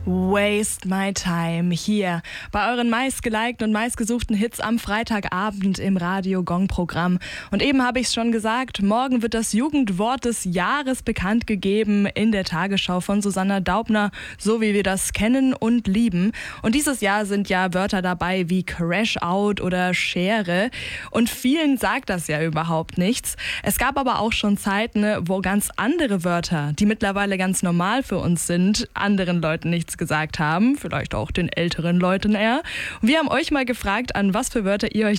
Waste My Time hier bei euren meistgelikten und meistgesuchten Hits am Freitagabend im Radio-Gong-Programm. Und eben habe ich es schon gesagt, morgen wird das Jugendwort des Jahres bekannt gegeben in der Tagesschau von Susanna Daubner, so wie wir das kennen und lieben. Und dieses Jahr sind ja Wörter dabei wie Crash-Out oder Schere. Und vielen sagt das ja überhaupt nichts. Es gab aber auch schon Zeiten, wo ganz andere Wörter, die mittlerweile ganz normal für uns sind, anderen Leuten nichts gesagt haben, vielleicht auch den älteren Leuten eher. Und wir haben euch mal gefragt, an was für Wörter ihr euch